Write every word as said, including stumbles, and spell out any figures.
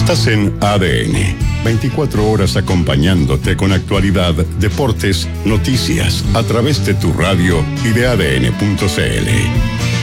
Estás en A D N. veinticuatro horas acompañándote con actualidad, deportes, noticias, a través de tu radio y de A D N punto C L.